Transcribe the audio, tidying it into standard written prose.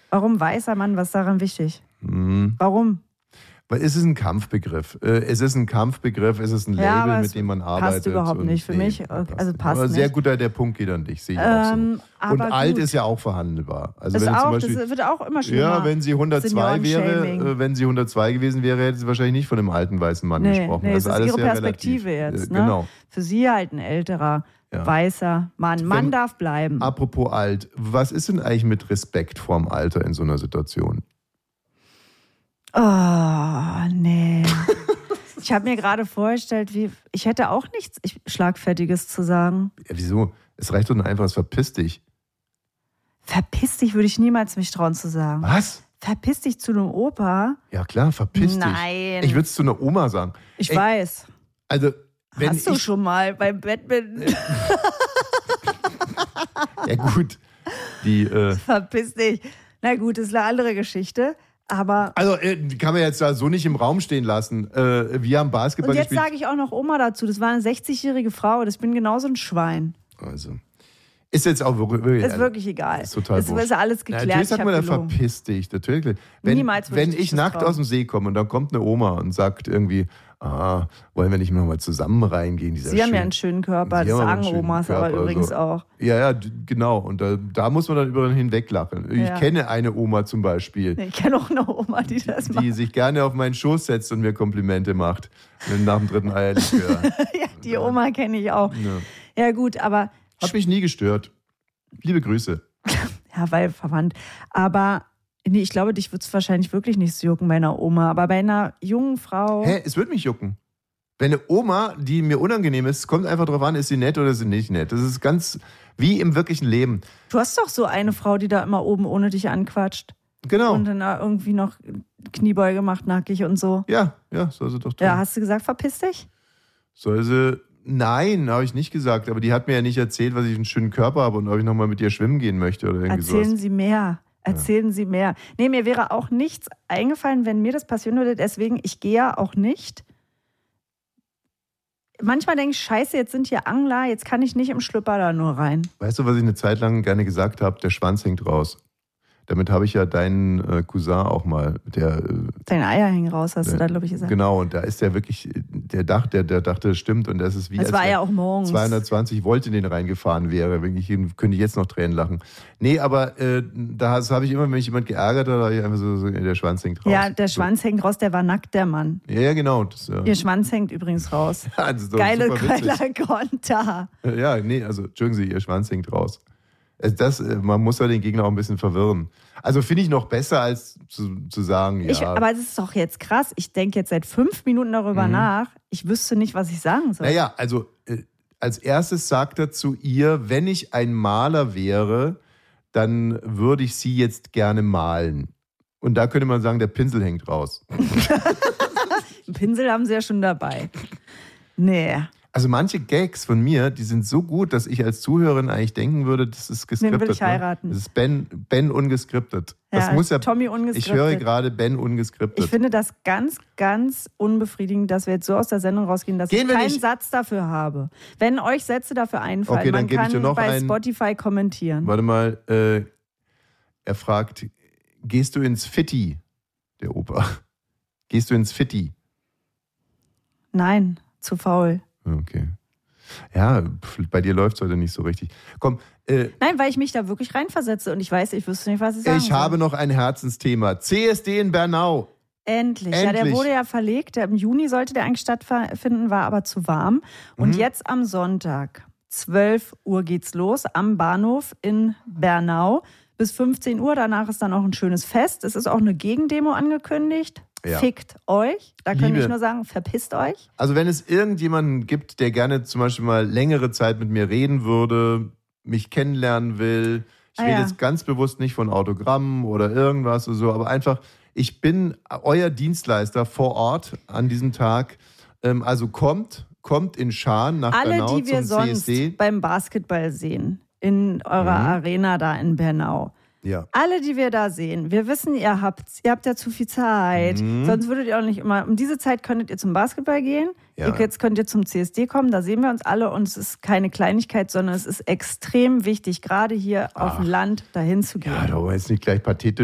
Warum weißer Mann? Was ist daran wichtig? Warum? Weil es ist ein Kampfbegriff. Es ist ein Label, mit dem man arbeitet. Passt überhaupt nicht für mich. Also passt aber sehr nicht. guter, der Punkt geht an dich, sehe ich auch so. Und alt ist ja auch verhandelbar. Also wenn auch, zum Beispiel, das wird auch immer schlimmer. Ja, wenn sie 102 gewesen wäre, hätte sie wahrscheinlich nicht von einem alten weißen Mann gesprochen. Nee, also das ist alles ihre sehr Perspektive relativ. jetzt. Ne? Genau. Für sie halt ein älterer, weißer Mann. Mann darf bleiben. Apropos alt, was ist denn eigentlich mit Respekt vorm Alter in so einer Situation? Oh, nee. Ich habe mir gerade vorgestellt, ich hätte auch nichts Schlagfertiges zu sagen. Ja, wieso? Es reicht doch nur einfach, verpiss dich. Verpiss dich würde ich niemals mich trauen zu sagen. Was? Verpiss dich zu einem Opa? Ja klar, verpiss dich. Nein. Ich würde es zu einer Oma sagen. Ich weiß. Also, wenn Hast du schon mal beim Badminton? Ja gut. Verpiss dich. Na gut, das ist eine andere Geschichte. Aber also kann man jetzt da so nicht im Raum stehen lassen. Wir haben Basketball und jetzt gespielt. sage ich auch noch Oma dazu. Das war eine 60-jährige Frau. Ich bin genauso ein Schwein. Also ist jetzt auch wirklich, ist wirklich egal. Ist total wurscht. Ist alles geklärt. Natürlich sagt man da, verpiss dich. Natürlich. Wenn ich nackt aus dem See komme und dann kommt eine Oma und sagt irgendwie, wollen wir nicht mal zusammen reingehen? Sie haben ja einen schönen Körper, das sagen Omas aber übrigens auch. Ja, genau. Und da muss man dann über hinweglachen. Ich kenne eine Oma zum Beispiel. Ich kenne auch eine Oma, die das macht. Die sich gerne auf meinen Schoß setzt und mir Komplimente macht. Nach dem 3. Eierlikör. Ja, die Oma kenne ich auch. Ja gut, aber... Hat mich nie gestört. Liebe Grüße. Ja, weil verwandt. Aber... Nee, ich glaube, dich würde es wahrscheinlich wirklich nicht so jucken bei einer Oma. Aber bei einer jungen Frau... Es würde mich jucken. Wenn eine Oma, die mir unangenehm ist, kommt einfach drauf an, ist sie nett oder ist sie nicht nett. Das ist ganz wie im wirklichen Leben. Du hast doch so eine Frau, die da immer oben ohne dich anquatscht. Genau. Und dann irgendwie noch Kniebeuge macht, nackig und so. Ja, soll sie doch tun. Ja, hast du gesagt, verpiss dich? Soll sie... Nein, habe ich nicht gesagt. Aber die hat mir ja nicht erzählt, was ich einen schönen Körper habe und ob ich nochmal mit ihr schwimmen gehen möchte oder irgendwie sowas. Erzählen Sie mehr. Erzählen Sie mehr. Nee, mir wäre auch nichts eingefallen, wenn mir das passieren würde. Deswegen, ich gehe ja auch nicht. Manchmal denke ich, scheiße, jetzt sind hier Angler, jetzt kann ich nicht im Schlüpper da nur rein. Weißt du, was ich eine Zeit lang gerne gesagt habe? Der Schwanz hängt raus. Damit habe ich ja deinen Cousin auch mal, Deine Eier hängen raus, hast du da, glaube ich, gesagt. Genau, und da ist der wirklich, der dachte, das stimmt. Und das ist wie, das war ja auch morgens. 220 Volt in den reingefahren wäre. Könnte ich jetzt noch Tränen lachen. Nee, aber das habe ich immer, wenn mich jemand geärgert hat, habe ich einfach so, der Schwanz hängt raus. Ja, der Schwanz hängt raus, der war nackt, der Mann. Ja, genau. Ihr Schwanz hängt übrigens raus. Ja, das ist doch geiler super Konter. Ja, nee, also, entschuldigen Sie, Ihr Schwanz hängt raus. Man muss ja den Gegner auch ein bisschen verwirren. Also finde ich noch besser, als zu sagen, ja. Aber es ist doch jetzt krass. Ich denke jetzt seit 5 Minuten darüber nach. Ich wüsste nicht, was ich sagen soll. Naja, also als erstes sagt er zu ihr, wenn ich ein Maler wäre, dann würde ich sie jetzt gerne malen. Und da könnte man sagen, der Pinsel hängt raus. Einen Pinsel haben sie ja schon dabei. Nee. Also manche Gags von mir, die sind so gut, dass ich als Zuhörerin eigentlich denken würde, das ist geskriptet. Den will ich heiraten. Das ist Ben ungeskriptet. Das ja, muss ja Tommy ungeskriptet. Ich höre gerade Ben ungeskriptet. Ich finde das ganz, ganz unbefriedigend, dass wir jetzt so aus der Sendung rausgehen, dass ich keinen Satz dafür habe. Wenn euch Sätze dafür einfallen, okay, dann man kann bei Spotify kommentieren. Warte mal, er fragt, gehst du ins Fitti, der Opa? Gehst du ins Fitti? Nein, zu faul. Okay. Ja, bei dir läuft es heute nicht so richtig. Komm. Nein, weil ich mich da wirklich reinversetze und ich weiß, ich wüsste nicht, was ich sagen soll. Ich habe noch ein Herzensthema. CSD in Bernau. Endlich. Ja, der wurde ja verlegt. Im Juni sollte der eigentlich stattfinden, war aber zu warm. Und jetzt am Sonntag, 12 Uhr geht's los, am Bahnhof in Bernau. Bis 15 Uhr, danach ist dann auch ein schönes Fest. Es ist auch eine Gegendemo angekündigt. Ja. Fickt euch. Da kann ich nur sagen, verpisst euch. Also wenn es irgendjemanden gibt, der gerne zum Beispiel mal längere Zeit mit mir reden würde, mich kennenlernen will, ich rede jetzt ganz bewusst nicht von Autogrammen oder irgendwas oder so, aber einfach, ich bin euer Dienstleister vor Ort an diesem Tag. Also kommt in Scharen nach Bernau zum CSD. Alle, die wir sonst beim Basketball sehen, in eurer Arena da in Bernau. Ja. Alle, die wir da sehen, wir wissen, ihr habt ja zu viel Zeit. Sonst würdet ihr auch nicht immer, um diese Zeit könntet ihr zum Basketball gehen. Ja. Jetzt könnt ihr zum CSD kommen, da sehen wir uns alle und es ist keine Kleinigkeit, sondern es ist extrem wichtig, gerade hier auf dem Land dahin zu gehen. Ja, da wollen wir jetzt nicht gleich pathetisch